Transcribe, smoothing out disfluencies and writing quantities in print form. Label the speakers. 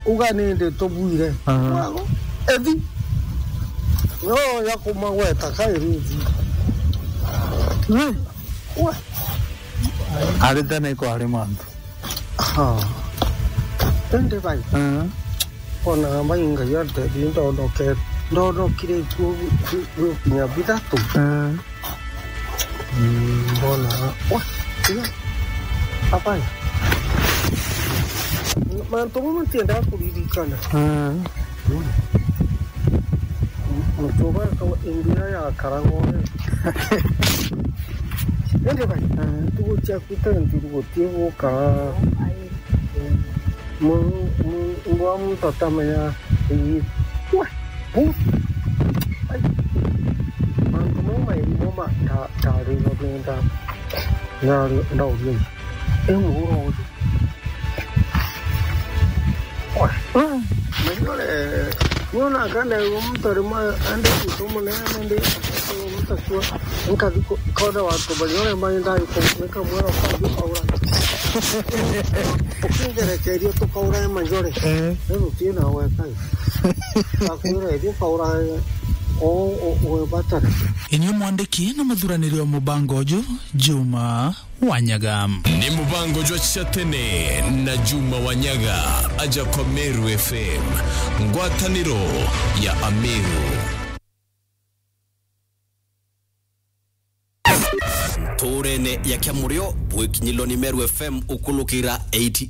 Speaker 1: uganinde tobuire wago edi no ya kumaweta kairizi wa
Speaker 2: aridane ko arimandu
Speaker 1: ende bai ona mainga yote ndo kile ku nya bitatu bona wa apa mantomo mentienda kuridikana mutoba ko india ya karangore ende bai tu chakuta ndu tiwo ka mu tatamanya i wa bu ai mantomo mai moma ta ri no benda na ndo ni ro Una kana umtarima ande kutumune ande umtakwa nkadi koda watu baliona manda iko mwera kwa paura ukingere kerio to paura majore no tiene awe kai akure dio paura o batara
Speaker 3: inyo mwandiki na mathuraniro mubangojo Juma Wanyaga
Speaker 4: ni mubangojo chatene na Juma Wanyaga aja kwa Meru FM ngwataniro ya Ameru
Speaker 5: Turene ya Kiamurio bwekinyilo ni Meru FM ukulukira 88